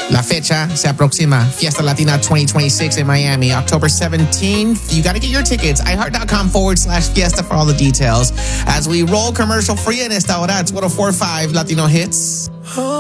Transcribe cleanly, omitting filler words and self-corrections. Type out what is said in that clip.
La fecha se aproxima. Fiesta Latina 2026 in Miami, October 17th. You got to get your tickets. iHeart.com/fiesta for all the details. As we roll commercial free in esta hora, it's 104.5 Latino Hits.